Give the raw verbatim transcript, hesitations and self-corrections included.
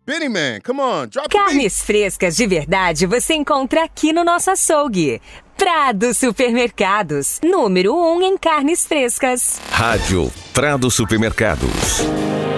Benny Man, come on, drop the beat. Carnes frescas de verdade você encontra aqui no nosso açougue. Prado Supermercados, número um em carnes frescas. Rádio Prado Supermercados.